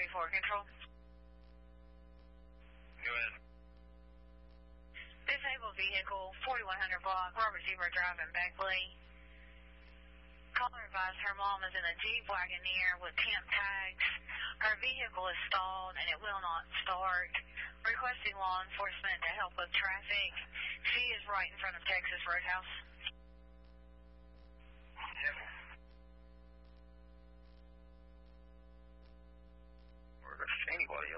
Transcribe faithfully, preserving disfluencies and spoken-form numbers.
forty-four control. Go ahead. Disabled vehicle, forty-one hundred block, Robert Zebra Drive in Beckley. Caller advised her mom is in a Jeep Wagoneer with temp tags. Her vehicle is stalled and it will not start. Requesting law enforcement to help with traffic. She is right in front of Texas Roadhouse. Yep. Or if anybody